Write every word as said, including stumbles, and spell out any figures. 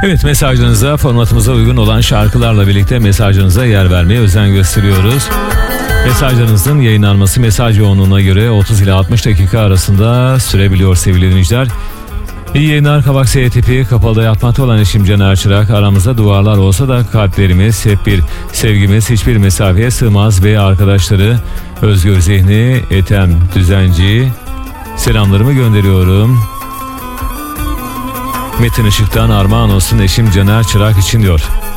Evet, mesajlarınıza, formatımıza uygun olan şarkılarla birlikte mesajlarınıza yer vermeye özen gösteriyoruz. Mesajlarınızın yayınlanması mesaj yoğunluğuna göre otuz ila altmış dakika arasında sürebiliyor sevgili dinleyiciler. İyi yayınlar. Kavak S tipi kapalıda yatmakta olan eşim Caner Çırak. Aramızda duvarlar olsa da kalplerimiz hep bir, sevgimiz hiçbir mesafeye sığmaz ve arkadaşları Özgür Zihni, Ethem Düzenci selamlarımı gönderiyorum. Metin Işık'tan armağan olsun eşim Caner Çırak için diyor.